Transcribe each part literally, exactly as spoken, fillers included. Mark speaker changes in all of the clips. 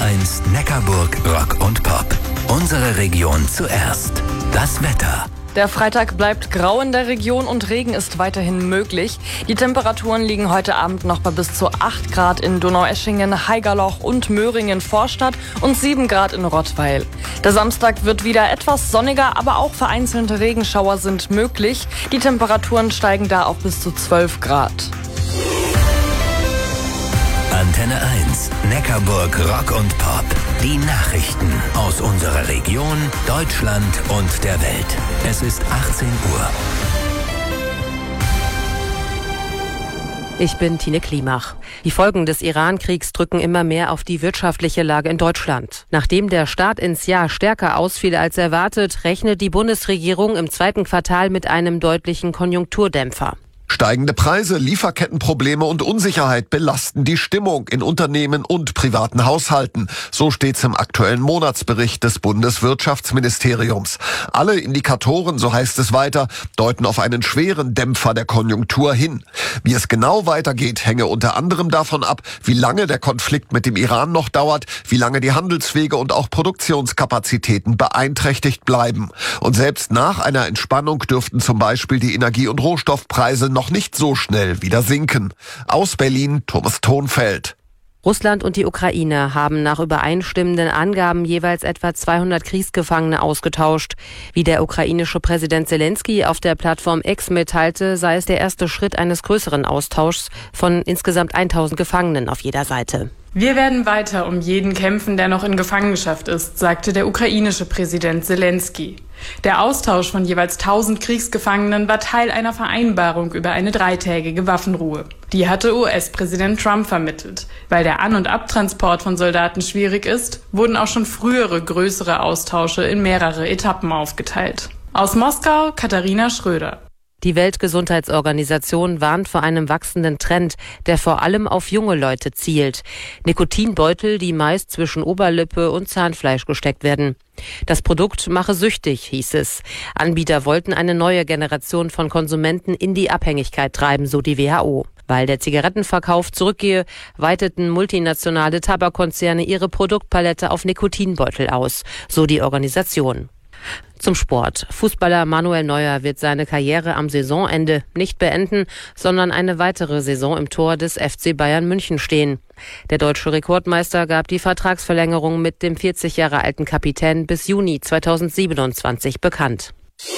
Speaker 1: eins Neckarburg Rock und Pop. Unsere Region zuerst. Das Wetter.
Speaker 2: Der Freitag bleibt grau in der Region und Regen ist weiterhin möglich. Die Temperaturen liegen heute Abend noch bei bis zu acht Grad in Donaueschingen, Haigerloch und Möhringen Vorstadt und sieben Grad in Rottweil. Der Samstag wird wieder etwas sonniger, aber auch vereinzelte Regenschauer sind möglich. Die Temperaturen steigen da auf bis zu zwölf Grad.
Speaker 1: Antenne eins, Neckarburg Rock und Pop. Die Nachrichten aus unserer Region, Deutschland und der Welt. Es ist achtzehn Uhr.
Speaker 3: Ich bin Tine Klimach. Die Folgen des Iran-Kriegs drücken immer mehr auf die wirtschaftliche Lage in Deutschland. Nachdem der Start ins Jahr stärker ausfiel als erwartet, rechnet die Bundesregierung im zweiten Quartal mit einem deutlichen Konjunkturdämpfer.
Speaker 4: Steigende Preise, Lieferkettenprobleme und Unsicherheit belasten die Stimmung in Unternehmen und privaten Haushalten. So steht's im aktuellen Monatsbericht des Bundeswirtschaftsministeriums. Alle Indikatoren, so heißt es weiter, deuten auf einen schweren Dämpfer der Konjunktur hin. Wie es genau weitergeht, hänge unter anderem davon ab, wie lange der Konflikt mit dem Iran noch dauert, wie lange die Handelswege und auch Produktionskapazitäten beeinträchtigt bleiben. Und selbst nach einer Entspannung dürften zum Beispiel die Energie- und Rohstoffpreise noch nicht so schnell wieder sinken. Aus Berlin, Thomas Thonfeld.
Speaker 3: Russland und die Ukraine haben nach übereinstimmenden Angaben jeweils etwa zweihundert Kriegsgefangene ausgetauscht. Wie der ukrainische Präsident Zelensky auf der Plattform X mitteilte, sei es der erste Schritt eines größeren Austauschs von insgesamt tausend Gefangenen auf jeder Seite.
Speaker 5: Wir werden weiter um jeden kämpfen, der noch in Gefangenschaft ist, sagte der ukrainische Präsident Zelensky. Der Austausch von jeweils tausend Kriegsgefangenen war Teil einer Vereinbarung über eine dreitägige Waffenruhe. Die hatte U S-Präsident Trump vermittelt. Weil der An- und Abtransport von Soldaten schwierig ist, wurden auch schon frühere größere Austausche in mehrere Etappen aufgeteilt. Aus Moskau, Katharina Schröder.
Speaker 3: Die Weltgesundheitsorganisation warnt vor einem wachsenden Trend, der vor allem auf junge Leute zielt. Nikotinbeutel, die meist zwischen Oberlippe und Zahnfleisch gesteckt werden. Das Produkt mache süchtig, hieß es. Anbieter wollten eine neue Generation von Konsumenten in die Abhängigkeit treiben, so die W H O. Weil der Zigarettenverkauf zurückgehe, weiteten multinationale Tabakkonzerne ihre Produktpalette auf Nikotinbeutel aus, so die Organisation. Zum Sport. Fußballer Manuel Neuer wird seine Karriere am Saisonende nicht beenden, sondern eine weitere Saison im Tor des F C Bayern München stehen. Der deutsche Rekordmeister gab die Vertragsverlängerung mit dem vierzig Jahre alten Kapitän bis Juni zweitausendsiebenundzwanzig bekannt.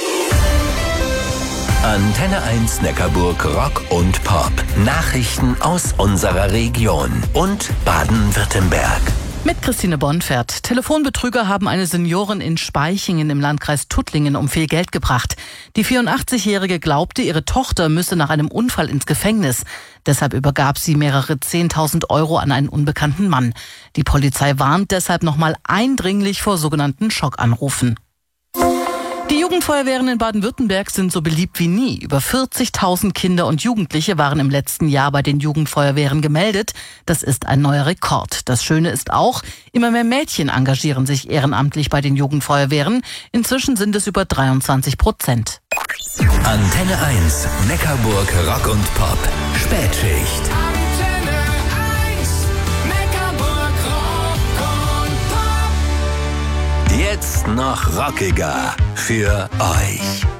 Speaker 1: Antenne eins Neckarburg Rock und Pop. Nachrichten aus unserer Region und Baden-Württemberg.
Speaker 6: Mit Christine Bonfert. Telefonbetrüger haben eine Seniorin in Spaichingen im Landkreis Tuttlingen um viel Geld gebracht. Die vierundachtzigjährige glaubte, ihre Tochter müsse nach einem Unfall ins Gefängnis. Deshalb übergab sie mehrere zehntausend Euro an einen unbekannten Mann. Die Polizei warnt deshalb nochmal eindringlich vor sogenannten Schockanrufen. Die Jugendfeuerwehren in Baden-Württemberg sind so beliebt wie nie. Über vierzigtausend Kinder und Jugendliche waren im letzten Jahr bei den Jugendfeuerwehren gemeldet. Das ist ein neuer Rekord. Das Schöne ist auch, immer mehr Mädchen engagieren sich ehrenamtlich bei den Jugendfeuerwehren. Inzwischen sind es über dreiundzwanzig Prozent.
Speaker 1: Antenne eins, Neckarburg Rock und Pop. Spätschicht. Jetzt noch rockiger für euch.